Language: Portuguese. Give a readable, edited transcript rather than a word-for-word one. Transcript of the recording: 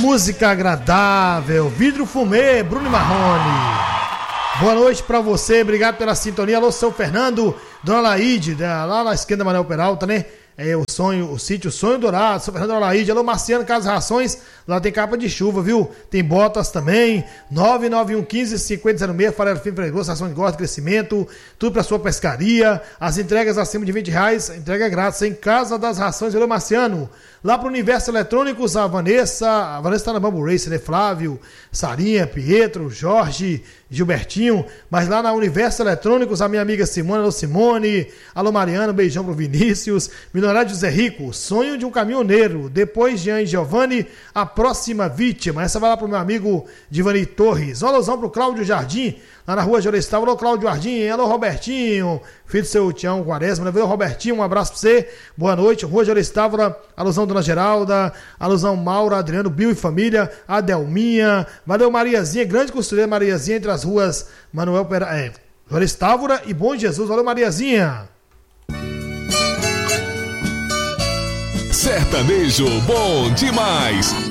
música agradável, Vidro Fumê, Bruno Marrone. Boa noite pra você, obrigado pela sintonia. Alô, seu Fernando, Dona Laíde, lá na esquerda, Manuel Peralta, né? O sítio Sonho Dourado, São Fernando Alaíde. Alô, Marciano, Casa Rações, lá tem capa de chuva, viu? Tem botas também, 99115-5006, farelo fino, freio grosso, ração de gordo, crescimento, tudo pra sua pescaria, as entregas acima de R$20, entrega grátis em Casa das Rações. Alô, Marciano, lá pro Universo Eletrônicos, a Vanessa tá na Bambu Race, né? Flávio, Sarinha, Pietro, Jorge, Gilbertinho, mas lá na Universo Eletrônicos, a minha amiga Simone, alô Simone, alô Mariano, beijão pro Vinícius, Milionário José Rico, sonho de um caminhoneiro, depois Jean e Giovanni, a próxima vítima, essa vai lá pro meu amigo Divani Torres, um alusão pro Cláudio Jardim, lá na rua Jorestal, alô Cláudio Jardim, alô Robertinho, filho do seu Tião Quaresma, né? Robertinho, um abraço pra você, boa noite, rua Jorestal, alusão Dona Geralda, alusão Maura, Adriano, Bill e família, Adelminha, valeu Mariazinha, grande costureira Mariazinha, entre as ruas Manuel Jorestávora e Bom Jesus, valeu Mariazinha. Sertanejo bom demais.